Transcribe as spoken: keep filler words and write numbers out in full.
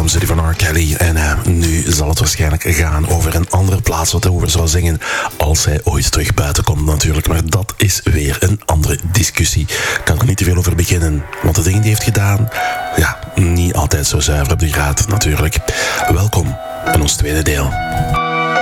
City van R. Kelly. En uh, nu zal het waarschijnlijk gaan over een andere plaats wat hij over zou zingen als hij ooit terug buiten komt natuurlijk. Maar dat is weer een andere discussie. Ik kan er niet te veel over beginnen, want de dingen die hij heeft gedaan, ja, niet altijd zo zuiver op de graad natuurlijk. Welkom in ons tweede deel.